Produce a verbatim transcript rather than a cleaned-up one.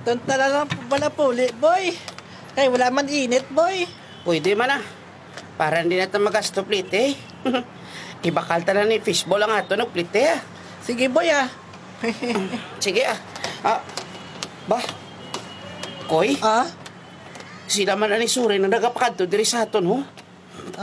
Tunta na lang pala puli, boy. Kay wala man init, boy. Pwede man ah. Para hindi natin magasto plite eh. Ibakal ta na ni fishball ang ato ng plite ah. Sige, boy, ah. Sige ah. Ah, ba? Koy, Ah? sila man na ni Suri na nagapakadto diri sa aton ho.